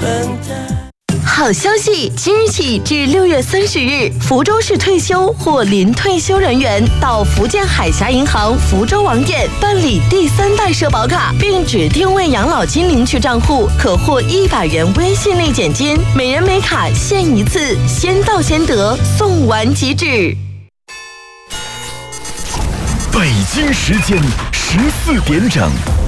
好消息！即日起至6月30日，福州市退休或临退休人员到福建海峡银行福州网点办理第3代社保卡，并指定为养老金领取账户，可获100元微信内减金，每人每卡限1次，先到先得，送完即止。 北京时间14点整。